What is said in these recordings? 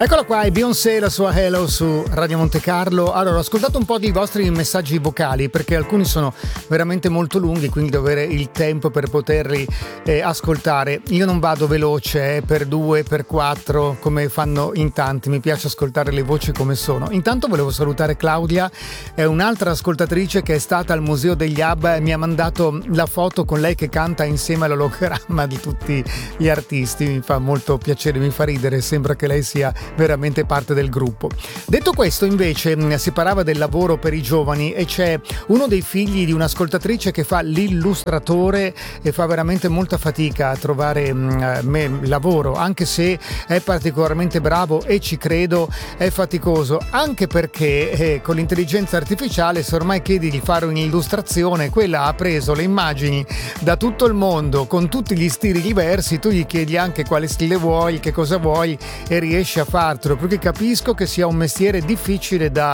Eccola qua, è Beyoncé, la sua Hello su Radio Monte Carlo. Allora, ho ascoltato un po' di vostri messaggi vocali perché alcuni sono veramente molto lunghi, quindi devo avere il tempo per poterli ascoltare. Io non vado veloce, per 2, per 4, come fanno in tanti. Mi piace ascoltare le voci come sono. Intanto volevo salutare Claudia, è un'altra ascoltatrice che è stata al Museo degli ABBA e mi ha mandato la foto con lei che canta insieme all'ologramma di tutti gli artisti. Mi fa molto piacere, mi fa ridere, sembra che lei sia veramente parte del gruppo. Detto questo, invece, si parlava del lavoro per i giovani e c'è uno dei figli di un'ascoltatrice che fa l'illustratore e fa veramente molta fatica a trovare lavoro, anche se è particolarmente bravo e ci credo, è faticoso, anche perché con l'intelligenza artificiale, se ormai chiedi di fare un'illustrazione, quella ha preso le immagini da tutto il mondo con tutti gli stili diversi, tu gli chiedi anche quale stile vuoi, che cosa vuoi e riesci a fartelo, perché capisco che sia un mestiere difficile da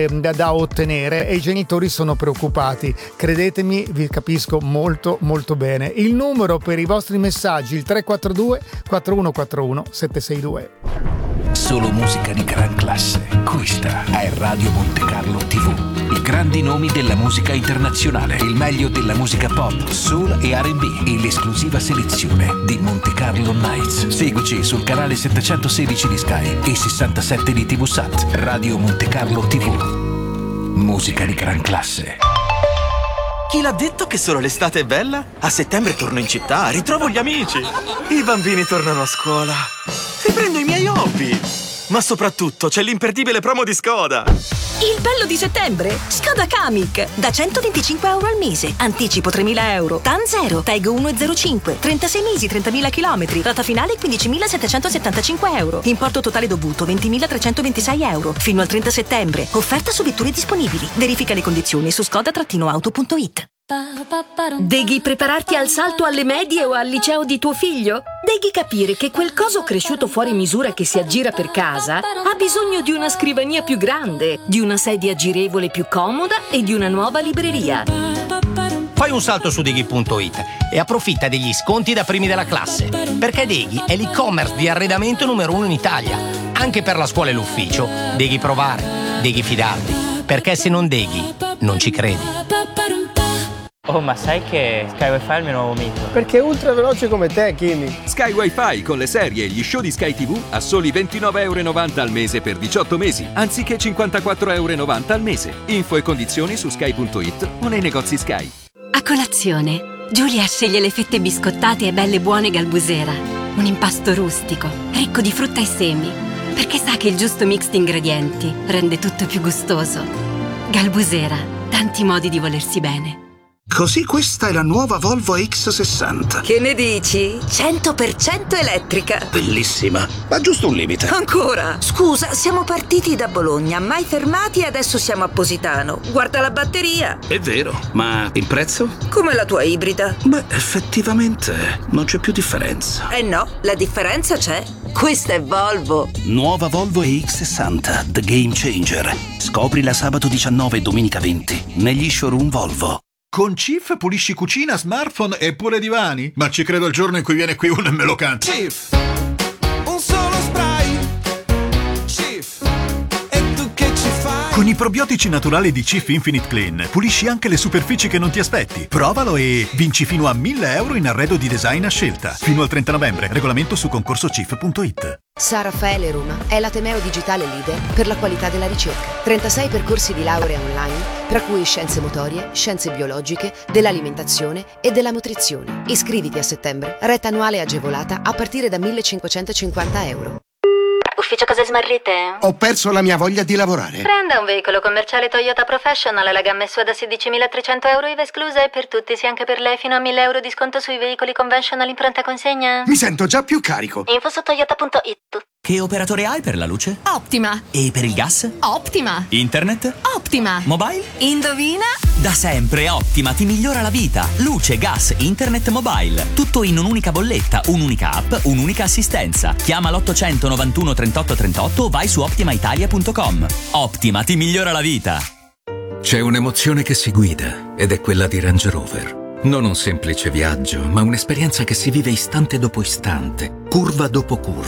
ottenere e i genitori sono preoccupati. Credetemi, vi capisco molto molto bene. Il numero per i vostri messaggi, il 342 4141 762. Solo musica di gran classe. Questa è Radio Monte Carlo TV. I grandi nomi della musica internazionale, il meglio della musica pop, soul e R&B e l'esclusiva selezione di Monte Carlo Nights. Seguici sul canale 716 di Sky e 67 di TV Sat. Radio Monte Carlo TV. Musica di gran classe. Chi l'ha detto che solo l'estate è bella? A settembre torno in città, ritrovo gli amici. I bambini tornano a scuola. Riprendo i miei hobby. Ma soprattutto c'è l'imperdibile promo di Skoda. Il bello di settembre? Skoda Kamiq. Da 125 euro al mese. Anticipo 3.000 euro. TAN 0. TAG 1,05. 36 mesi, 30.000 chilometri. Rata finale 15.775 euro. Importo totale dovuto 20.326 euro. Fino al 30 settembre. Offerta su vetture disponibili. Verifica le condizioni su skoda-auto.it. Devi prepararti al salto alle medie o al liceo di tuo figlio? Devi capire che quel coso cresciuto fuori misura che si aggira per casa ha bisogno di una scrivania più grande, di una sedia girevole più comoda e di una nuova libreria. Fai un salto su Deghi.it e approfitta degli sconti da primi della classe, perché Deghi è l'e-commerce di arredamento numero 1 in Italia. Anche per la scuola e l'ufficio, devi provare, devi fidarti, perché se non Deghi, non ci credi. Oh, ma sai che Sky Wi-Fi è il mio nuovo mito? Perché è ultra veloce come te, Kimi. Sky Wi-Fi con le serie e gli show di Sky TV a soli €29,90 al mese per 18 mesi, anziché €54,90 al mese. Info e condizioni su sky.it o nei negozi Sky. A colazione, Giulia sceglie le fette biscottate e belle buone Galbusera. Un impasto rustico, ricco di frutta e semi, perché sa che il giusto mix di ingredienti rende tutto più gustoso. Galbusera, tanti modi di volersi bene. Così questa è la nuova Volvo X60. Che ne dici? 100% elettrica. Bellissima, ma giusto un limite. Ancora? Scusa, siamo partiti da Bologna, mai fermati e adesso siamo a Positano. Guarda la batteria. È vero, ma il prezzo? Come la tua ibrida. Beh, effettivamente non c'è più differenza. Eh no, la differenza c'è. Questa è Volvo. Nuova Volvo EX60, The Game Changer. Scoprila sabato 19 e domenica 20 negli showroom Volvo. Con Cif pulisci cucina, smartphone e pure divani? Ma ci credo il giorno in cui viene qui uno e me lo canta. Cif, un solo spray. Cif, e tu che ci fai? Con i probiotici naturali di Cif Infinite Clean pulisci anche le superfici che non ti aspetti. Provalo e vinci fino a €1.000 in arredo di design a scelta. Fino al 30 novembre. Regolamento su concorsocif.it. San Raffaele Roma è l'ateneo digitale leader per la qualità della ricerca. 36 percorsi di laurea online, tra cui scienze motorie, scienze biologiche, dell'alimentazione e della nutrizione. Iscriviti a settembre, retta annuale agevolata a partire da €1.550. Ufficio cose smarrite? Ho perso la mia voglia di lavorare. Prenda un veicolo commerciale Toyota Professional, la gamma SUV da €16.300 IVA esclusa e per tutti, sì anche per lei, fino a €1.000 di sconto sui veicoli conventional in pronta consegna. Mi sento già più carico. Info su toyota.it. Che operatore hai per la luce? Optima. E per il gas? Optima. Internet? Optima. Mobile? Indovina? Da sempre Optima ti migliora la vita. Luce, gas, internet, mobile. Tutto in un'unica bolletta, un'unica app, un'unica assistenza. Chiama l'800 91 38 38 o vai su optimaitalia.com. Optima ti migliora la vita. C'è un'emozione che si guida ed è quella di Range Rover. Non un semplice viaggio, ma un'esperienza che si vive istante dopo istante, curva dopo curva.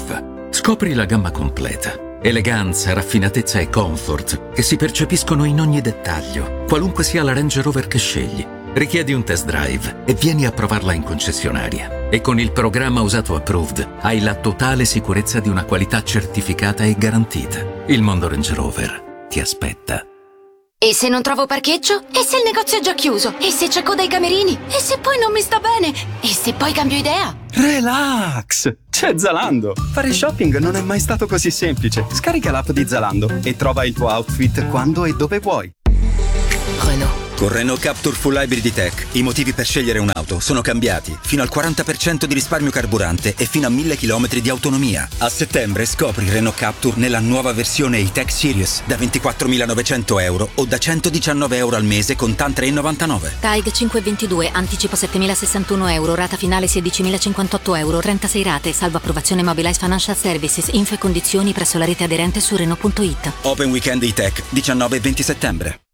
Scopri la gamma completa. Eleganza, raffinatezza e comfort che si percepiscono in ogni dettaglio, qualunque sia la Range Rover che scegli. Richiedi un test drive e vieni a provarla in concessionaria. E con il programma Usato Approved hai la totale sicurezza di una qualità certificata e garantita. Il mondo Range Rover ti aspetta. E se non trovo parcheggio? E se il negozio è già chiuso? E se c'è coda ai camerini? E se poi non mi sta bene? E se poi cambio idea? Relax! C'è Zalando! Fare shopping non è mai stato così semplice. Scarica l'app di Zalando e trova il tuo outfit quando e dove vuoi. Renault. Con Renault Captur Full Hybrid Tech i motivi per scegliere un'auto sono cambiati. Fino al 40% di risparmio carburante e fino a 1000 km di autonomia. A settembre scopri Renault Captur nella nuova versione E-Tech Series da 24.900 euro o da 119 euro al mese con TAN 3,99. TAG 522, anticipo 7.061 euro, rata finale 16.058 euro, 36 rate, salvo approvazione Mobilize Financial Services, info e condizioni presso la rete aderente su Renault.it. Open Weekend E-Tech 19 e 20 settembre.